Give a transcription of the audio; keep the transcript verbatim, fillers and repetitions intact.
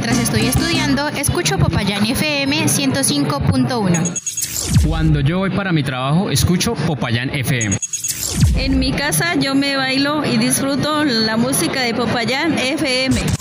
mientras estoy estudiando, escucho Popayán F M ciento cinco punto uno. Cuando yo voy para mi trabajo, escucho Popayán F M. En mi casa yo me bailo y disfruto la música de Popayán F M.